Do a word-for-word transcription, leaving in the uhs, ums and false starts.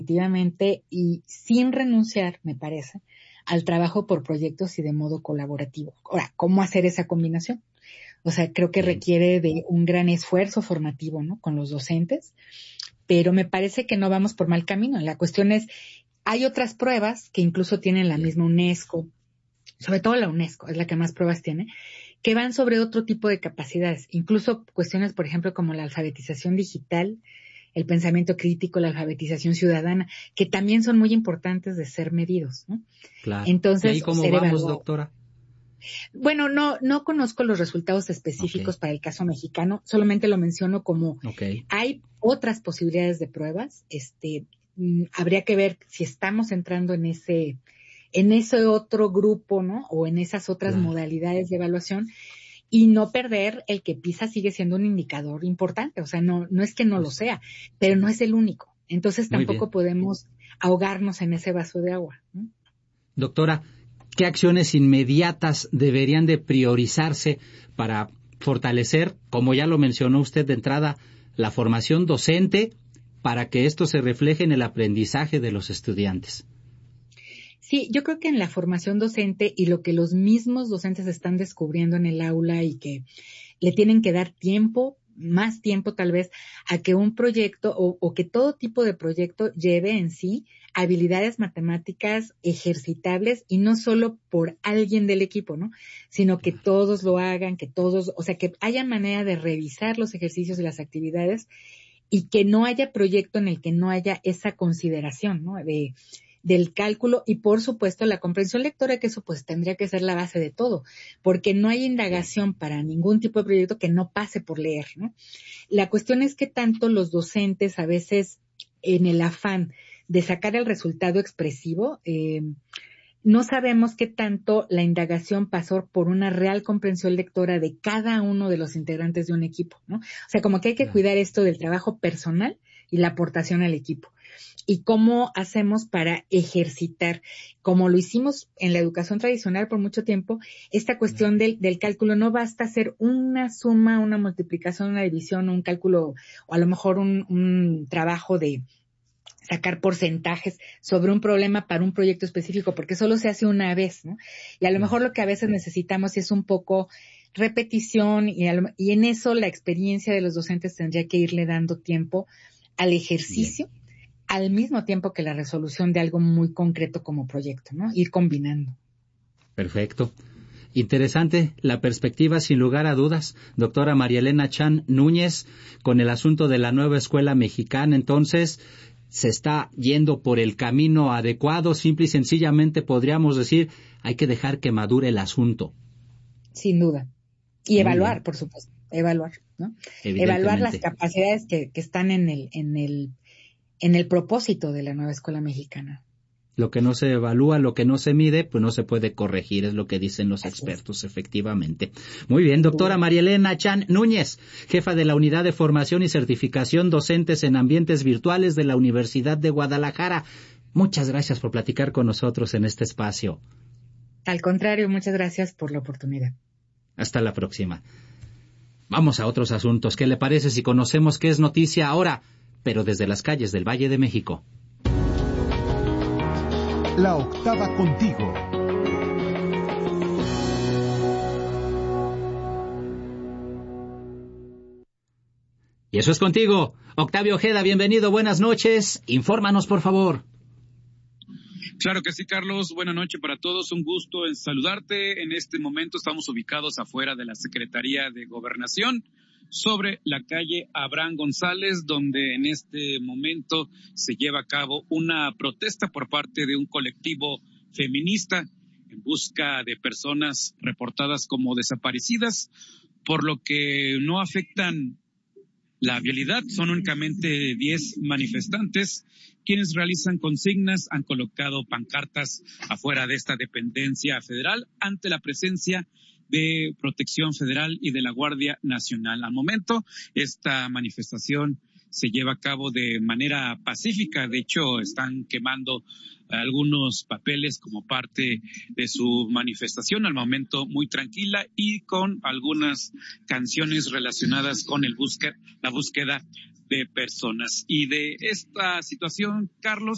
Definitivamente, y sin renunciar, me parece, al trabajo por proyectos y de modo colaborativo. Ahora, ¿cómo hacer esa combinación? O sea, creo que requiere de un gran esfuerzo formativo, ¿no? Con los docentes, pero me parece que no vamos por mal camino. La cuestión es, hay otras pruebas que incluso tienen la misma UNESCO, sobre todo la UNESCO, es la que más pruebas tiene, que van sobre otro tipo de capacidades, incluso cuestiones, por ejemplo, como la alfabetización digital, el pensamiento crítico, la alfabetización ciudadana, que también son muy importantes de ser medidos, ¿no? Claro. Entonces, ¿Y ahí cómo ser vamos, evaluado. doctora? Bueno, no, no conozco los resultados específicos Okay. para el caso mexicano, solamente lo menciono como Okay. hay otras posibilidades de pruebas, este, mm, habría que ver si estamos entrando en ese, en ese otro grupo, ¿no? O en esas otras Claro. modalidades de evaluación, y no perder el que PISA sigue siendo un indicador importante, o sea, no, no es que no lo Pues, sea, pero no es el único. Entonces muy bien. tampoco podemos ahogarnos en ese vaso de agua, ¿no? Doctora, ¿qué acciones inmediatas deberían de priorizarse para fortalecer, como ya lo mencionó usted de entrada, la formación docente para que esto se refleje en el aprendizaje de los estudiantes? Sí, yo creo que en la formación docente y lo que los mismos docentes están descubriendo en el aula y que le tienen que dar tiempo, más tiempo tal vez, a que un proyecto o, o que todo tipo de proyecto lleve en sí habilidades matemáticas ejercitables y no solo por alguien del equipo, ¿no? Sino que todos lo hagan, que todos, o sea, que haya manera de revisar los ejercicios y las actividades y que no haya proyecto en el que no haya esa consideración, ¿no? De, del cálculo y, por supuesto, la comprensión lectora, que eso pues tendría que ser la base de todo, porque no hay indagación para ningún tipo de proyecto que no pase por leer, ¿no? La cuestión es que tanto los docentes a veces en el afán de sacar el resultado expresivo, eh, no sabemos qué tanto la indagación pasó por una real comprensión lectora de cada uno de los integrantes de un equipo, ¿no? O sea, como que hay que Claro. cuidar esto del trabajo personal y la aportación al equipo. Y cómo hacemos para ejercitar, como lo hicimos en la educación tradicional por mucho tiempo, esta cuestión del, del cálculo. No basta hacer una suma, una multiplicación, una división, un cálculo, o a lo mejor un, un trabajo de sacar porcentajes sobre un problema para un proyecto específico, porque solo se hace una vez, ¿no? Y a lo mejor lo que a veces necesitamos es un poco repetición y, a lo, y en eso la experiencia de los docentes tendría que irle dando tiempo al ejercicio, bien, al mismo tiempo que la resolución de algo muy concreto como proyecto, ¿no? Ir combinando. Perfecto. Interesante la perspectiva, sin lugar a dudas, doctora María Elena Chan Núñez, con el asunto de la nueva escuela mexicana. Entonces, se está yendo por el camino adecuado, simple y sencillamente podríamos decir, hay que dejar que madure el asunto. Sin duda. Y Muy evaluar, bien. por supuesto, evaluar, ¿no? Evaluar las Evidentemente. capacidades que, que están en el, en el, en el propósito de la nueva escuela mexicana. Lo que no se evalúa, lo que no se mide, pues no se puede corregir, es lo que dicen los Así expertos, es. Efectivamente. Muy bien, doctora María Elena Chan Núñez, jefa de la Unidad de Formación y Certificación Docentes en Ambientes Virtuales de la Universidad de Guadalajara. Muchas gracias por platicar con nosotros en este espacio. Al contrario, muchas gracias por la oportunidad. Hasta la próxima. Vamos a otros asuntos. ¿Qué le parece si conocemos qué es noticia ahora, pero desde las calles del Valle de México? La octava contigo. Y eso es contigo. Octavio Ojeda, bienvenido, buenas noches. Infórmanos, por favor. Claro que sí, Carlos. Buenas noches para todos. Un gusto en saludarte. En este momento estamos ubicados afuera de la Secretaría de Gobernación, sobre la calle Abraham González, donde en este momento se lleva a cabo una protesta por parte de un colectivo feminista en busca de personas reportadas como desaparecidas, por lo que no afectan la vialidad. Son únicamente diez manifestantes quienes realizan consignas, han colocado pancartas afuera de esta dependencia federal ante la presencia de Protección Federal y de la Guardia Nacional. Al momento, esta manifestación se lleva a cabo de manera pacífica. De hecho, están quemando algunos papeles como parte de su manifestación, al momento muy tranquila y con algunas canciones relacionadas con el búsqueda, la búsqueda de personas. Y de esta situación, Carlos,